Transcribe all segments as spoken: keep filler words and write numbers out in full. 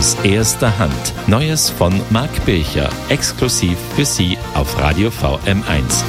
aus erster Hand. Neues von Marc Bilcher, exklusiv für Sie auf Radio V M eins.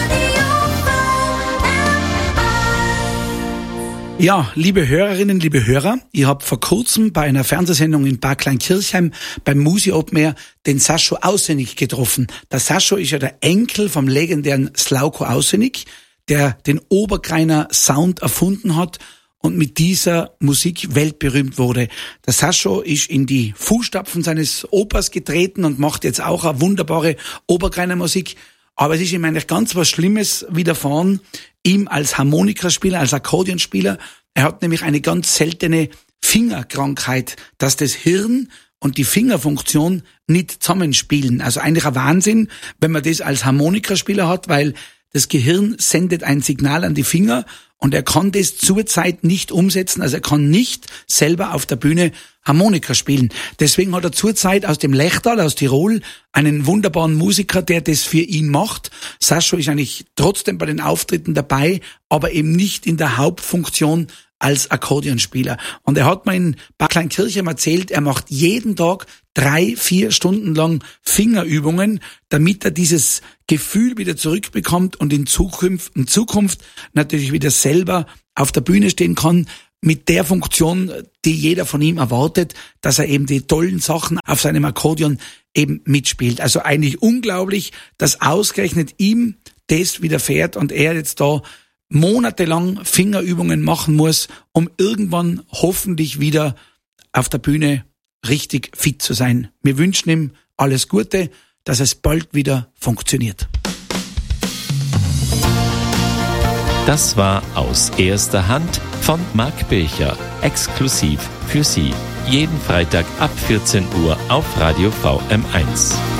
Ja, liebe Hörerinnen, liebe Hörer, ich habe vor kurzem bei einer Fernsehsendung in Bad Kleinkirchheim beim Musi Open Air den Sascho Aussenig getroffen. Der Sascho ist ja der Enkel vom legendären Slauko Aussenig, der den Oberkreiner Sound erfunden hat und mit dieser Musik weltberühmt wurde. Der Sascho ist in die Fußstapfen seines Opas getreten und macht jetzt auch eine wunderbare Oberkreiner Musik. Aber es ist ihm eigentlich ganz was Schlimmes widerfahren, ihm als Harmonikaspieler, als Akkordeonspieler. Er hat nämlich eine ganz seltene Fingerkrankheit, dass das Hirn und die Fingerfunktion nicht zusammenspielen. Also eigentlich ein Wahnsinn, wenn man das als Harmonikaspieler hat, weil das Gehirn sendet ein Signal an die Finger und er kann das zurzeit nicht umsetzen. Also er kann nicht selber auf der Bühne Harmonika spielen. Deswegen hat er zurzeit aus dem Lechtal, aus Tirol, einen wunderbaren Musiker, der das für ihn macht. Sascho ist eigentlich trotzdem bei den Auftritten dabei, aber eben nicht in der Hauptfunktion als Akkordeonspieler. Und er hat mir in Bad Kleinkirchheim erzählt, er macht jeden Tag drei, vier Stunden lang Fingerübungen, damit er dieses Gefühl wieder zurückbekommt und in Zukunft, in Zukunft natürlich wieder selber auf der Bühne stehen kann, mit der Funktion, die jeder von ihm erwartet, dass er eben die tollen Sachen auf seinem Akkordeon eben mitspielt. Also eigentlich unglaublich, dass ausgerechnet ihm das widerfährt und er jetzt da monatelang Fingerübungen machen muss, um irgendwann hoffentlich wieder auf der Bühne richtig fit zu sein. Wir wünschen ihm alles Gute, dass es bald wieder funktioniert. Das war aus erster Hand von Marc Bilcher, exklusiv für Sie. Jeden Freitag ab vierzehn Uhr auf Radio V M eins.